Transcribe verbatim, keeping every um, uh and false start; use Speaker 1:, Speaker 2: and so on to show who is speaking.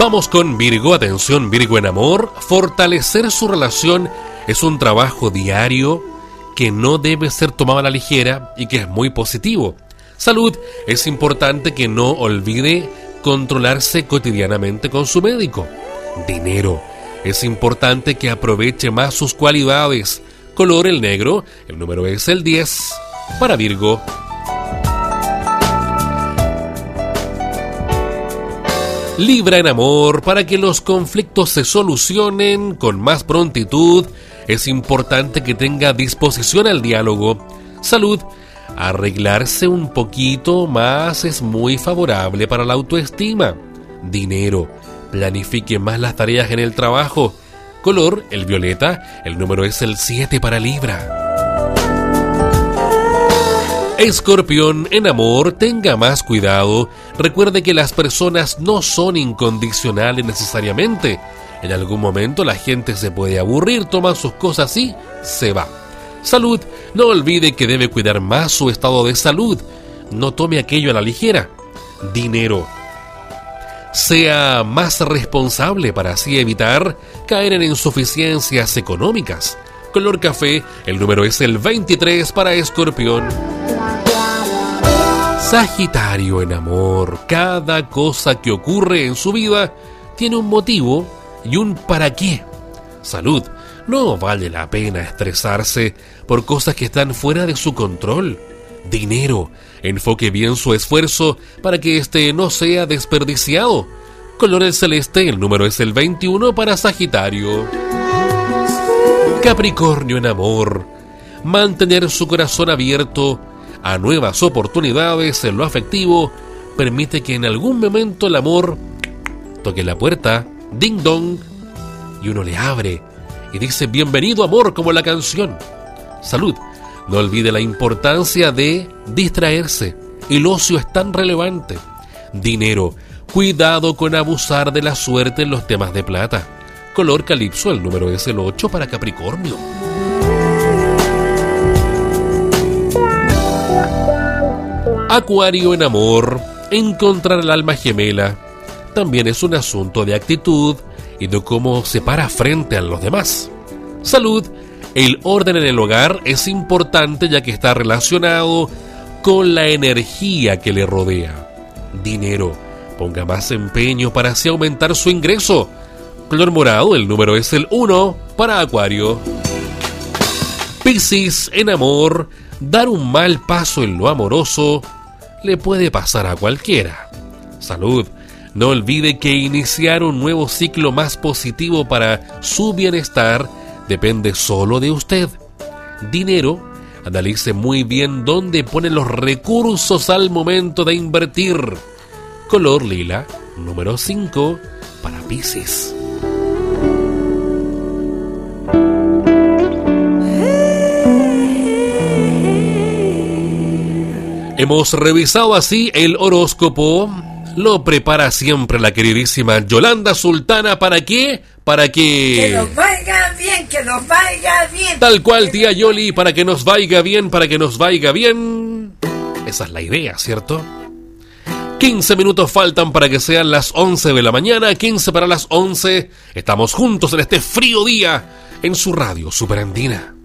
Speaker 1: Vamos con Virgo. Atención, Virgo en amor. Fortalecer su relación es un trabajo diario que no debe ser tomado a la ligera y que es muy positivo. Salud. Es importante que no olvide controlarse cotidianamente con su médico. Dinero. Es importante que aproveche más sus cualidades. Color el negro. El número es el diez para Virgo. Libra en amor. Para que los conflictos se solucionen con más prontitud, es importante que tenga disposición al diálogo. Salud. Arreglarse un poquito más es muy favorable para la autoestima. Dinero. Planifique más las tareas en el trabajo. Color el violeta. El número es el siete para Libra. Escorpión en amor. Tenga más cuidado. Recuerde que las personas no son incondicionales necesariamente. En algún momento la gente se puede aburrir, toma sus cosas y se va. Salud. No olvide que debe cuidar más su estado de salud. No tome aquello a la ligera. Dinero. Sea más responsable para así evitar caer en insuficiencias económicas. Color café. El número es el veintitrés para Escorpión. Sagitario en amor. Cada cosa que ocurre en su vida tiene un motivo y un para qué. Salud. No vale la pena estresarse por cosas que están fuera de su control. Dinero. Enfoque bien su esfuerzo para que este no sea desperdiciado. Color el celeste. El número es el veintiuno para Sagitario. Capricornio en amor. Mantener su corazón abierto a nuevas oportunidades en lo afectivo permite que en algún momento el amor toque la puerta, ding dong, y uno le abre y dice bienvenido amor, como la canción. Salud. No olvide la importancia de distraerse. El ocio es tan relevante. Dinero. Cuidado con abusar de la suerte en los temas de plata. Color calipso. El número es el ocho para Capricornio. Acuario en amor. Encontrar el alma gemela también es un asunto de actitud y de cómo se para frente a los demás. Salud. El orden en el hogar es importante ya que está relacionado con la energía que le rodea. Dinero. Ponga más empeño para así aumentar su ingreso. Color morado. El número es el uno para Acuario. Piscis en amor. Dar un mal paso en lo amoroso le puede pasar a cualquiera. Salud. No olvide que iniciar un nuevo ciclo más positivo para su bienestar depende solo de usted. Dinero. Analice muy bien dónde pone los recursos al momento de invertir. Color lila. Número cinco para Piscis. Hemos revisado así el horóscopo. Lo prepara siempre la queridísima Yolanda Sultana. ¿Para qué? Para que...
Speaker 2: Que nos vaya bien, que nos vaya bien.
Speaker 1: Tal cual, tía Yoli, para que nos vaya bien, para que nos vaya bien. Esa es la idea, ¿cierto? quince minutos faltan para que sean las once de la mañana. quince para las once. Estamos juntos en este frío día en su radio Superandina.